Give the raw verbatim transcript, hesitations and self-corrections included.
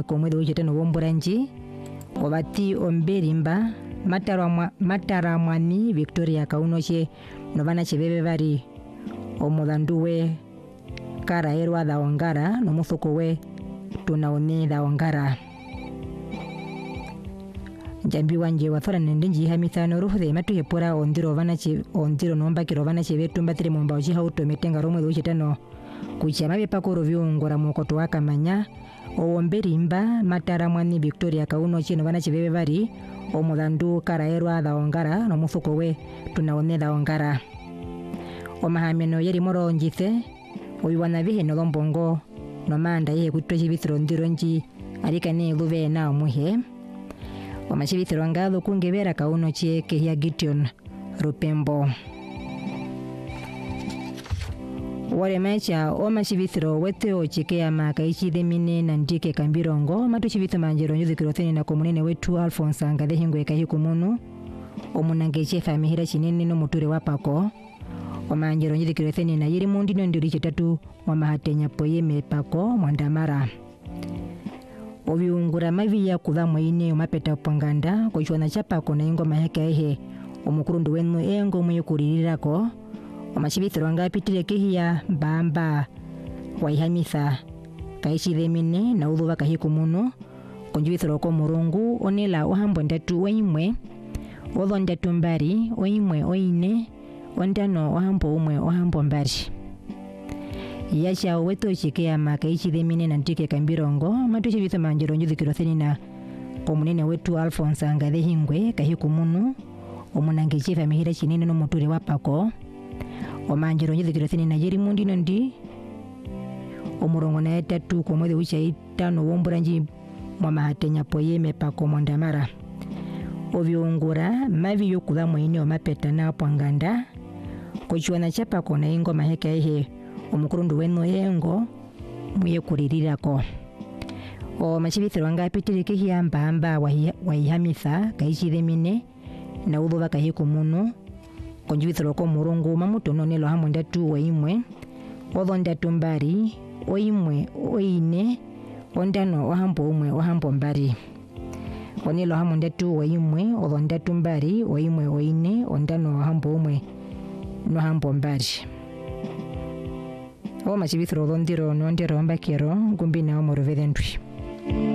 komwezi w'ichetano w'omburanji obati omberimba mataramwa mataramwani Victoria Kaunoche novana chebebe bari omudhanduwe karaerwa da ongara nomufuko we tunaone da ongara jambi wanje wathora nendinji hamithano ruhuthe matuye pora ondiro vanachi ondiro nomba kiro vanachi vetu mbatire momba uchi hauto metenga romwe w'ichetano kuchama bepakoro vyongora mokoto wakamanya owomberimba mataramwani Victoria Kaunoche novana chebebe bari omudhandu karaerwa da ongara nomufuko we tunaone da ongara omahameno yeri moro njithe oiwana bihe no lombongo no manda ye kutwe bithiro ndironji arika ne luve na omuhe omachibithiro ngalo kungebera Kaunoche kehia Gideon Rupembo wale mecha omachibithiro wete ochikea makaichide mine na ndike kambirongo matuchibitho manjero nyuthikiro na komunene wetu Alphonse Angathe hingwe kahikumunu omunangeche famihira chinene no muture wapako omanjero nyuthikiro na yiri mundi no ndiri chitatu wamahatenya poyeme pako mwandamara obiungura maviya kudhamwa ine omapeta panganda kochwana chapako na ingoma yake ehe omukurundu wenu engo muyekulirirako omachibithiro ngapitire kehia bamba waihamitha kaishithemine na uthuva kahikumunu konjibithiro ko murungu onela ohambo ndatu oimwe otho ndatu mbari oimwe oine ondano ohambo umwe ohambo mbari yacha weto chikea makaishithemine na ndike kambirongo matuchibitho manjero nyuthikiro thenina komunene wetu Alphonse Angathe hingwe kahikumunu omunangeche famihira chinene no muture wapako omanjero nyuthikiro na yeri mundi no ndi omurongo na etatu kwa mwezi w'ichetano w'omburanji mwamahatenya poyeme pako mwandamara obyungura mavi yokudhamwa ine omapeta na panganda kochwana chapako na ingoma heka ehe omukurundu wenu yengo muyekulirirako omachibithiro ngapitire kehia mbamba waihamitha kaishithemine na uthuva kahikumunu konjibithiro ko murungu mamutononelo hamwe ndatu oimwe otho ndatu mbari oimwe oine ondano ohambo umwe ohambo mbari onelo hamwe ndatu oimwe otho ndatu mbari oimwe oine ondano ohambo umwe no hambo mbari o machibithiro thondiro no ndero mbakero ngumbi na omorovethentwi